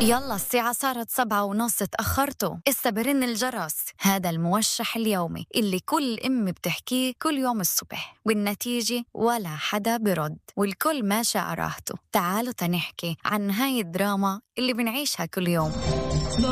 يلا الساعة صارت 7:30، تأخرتوا. استبرن الجرس. هذا الموشح اليومي اللي كل أم بتحكيه كل يوم الصبح، والنتيجة ولا حدا برد، والكل ماشي على راحته. تعالوا تنحكي عن هاي الدراما اللي بنعيشها كل يوم.